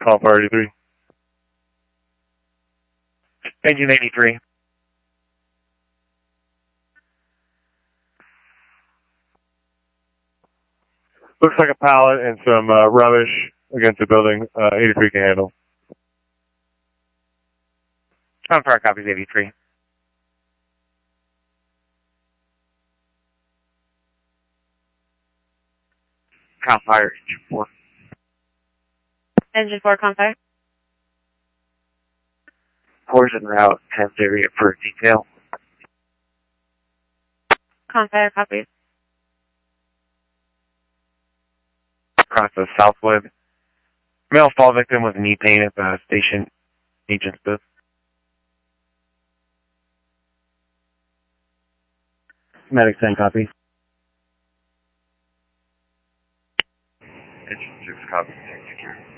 Call Fire 83. Engine 83. Looks like a pallet and some rubbish against the building. 83 can handle. Call Fire copies 83. Call Fire Engine 4. Engine 4, Call Fire. 4's en route, 10th area for detail. Call Fire copies. Across the Southwood. Male fall victim with knee pain at the station agent's booth. Medic 10 copy. Engine 6 copy, 10 secure.